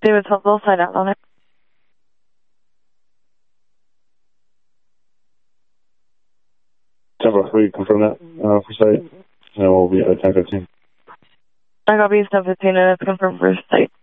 David 12 will sign out on it. Tempo 3, confirm that for site. And we'll be at 10:15. I copy 10:15 and it's confirmed for site.